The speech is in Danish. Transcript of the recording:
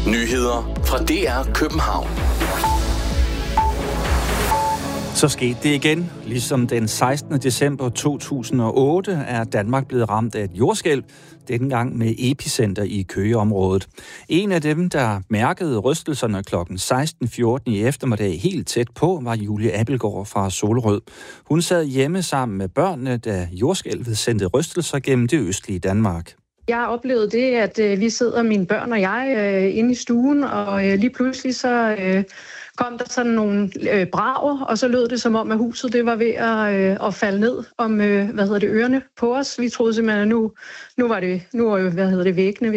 Nyheder fra DR København. Så skete det igen. Ligesom den 16. december 2008 er Danmark blevet ramt af et jordskælv, denne gang med epicenter i Køge-området. En af dem, der mærkede rystelserne kl. 16.14 i eftermiddag helt tæt på, var Julie Abildgaard fra Solrød. Hun sad hjemme sammen med børnene, da jordskælvet sendte rystelser gennem det østlige Danmark. Jeg oplevede det, at vi sidder, mine børn og jeg, inde i stuen, og lige pludselig så kom der sådan nogle brager, og så lød det som om, at huset det var ved at falde ned om ørerne på os. Vi troede simpelthen, at nu var væggene